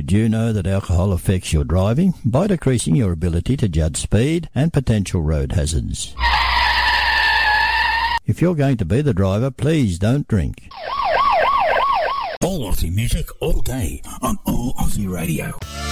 Did you know that alcohol affects your driving by decreasing your ability to judge speed and potential road hazards? If you're going to be the driver, please don't drink. All Aussie music all day on All Aussie Radio.